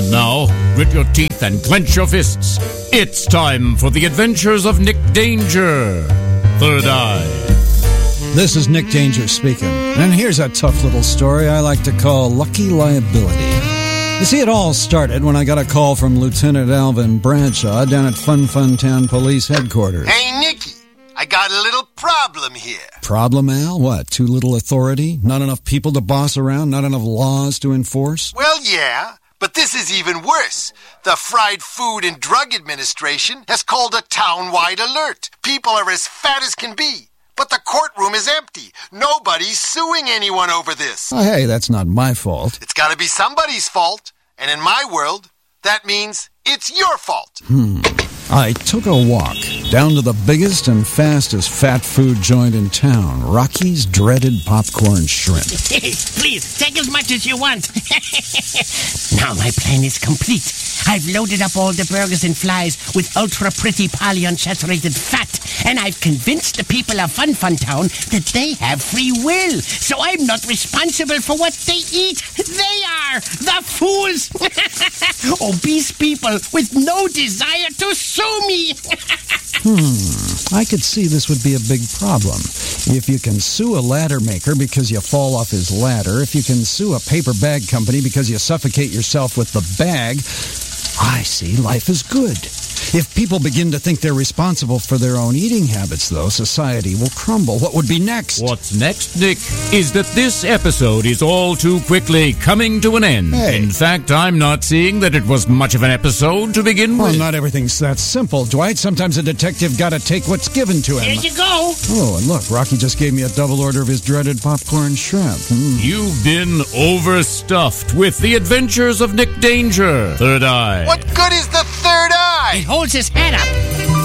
And now, grit your teeth and clench your fists. It's time for the adventures of Nick Danger, Third Eye. This is Nick Danger speaking, and here's a tough little story I like to call Lucky Liability. You see, it all started when I got a call from Lieutenant Alvin Bradshaw down at Fun Town Police Headquarters. Hey, Nicky, I got a little problem here. Problem, Al? What, too little authority? Not enough people to boss around? Not enough laws to enforce? Well, yeah, but this is even worse. The Fried Food and Drug Administration has called a town-wide alert. People are as fat as can be. But the courtroom is empty. Nobody's suing anyone over this. Oh, hey, that's not my fault. It's got to be somebody's fault. And in my world, that means it's your fault. I took a walk down to the biggest and fastest fat food joint in town, Rocky's Dreaded Popcorn Shrimp. Please, take as much as you want. Now my plan is complete. I've loaded up all the burgers and flies with ultra-pretty polyunsaturated fat, and I've convinced the people of Fun Town that they have free will, so I'm not responsible for what they eat. They are the fools! Obese people with no desire to sue me! I could see this would be a big problem. If you can sue a ladder maker because you fall off his ladder, if you can sue a paper bag company because you suffocate yourself with the bag, I see life is good. If people begin to think they're responsible for their own eating habits, though, society will crumble. What would be next? What's next, Nick, is that this episode is all too quickly coming to an end. Hey. In fact, I'm not seeing that it was much of an episode to begin Well, with. not everything's that simple, Dwight. Sometimes a detective gotta take what's given to him. Here you go. Oh, and look, Rocky just gave me a double order of his dreaded popcorn shrimp. You've been overstuffed with the adventures of Nick Danger, Third Eye. What good is the third eye? He holds his head up.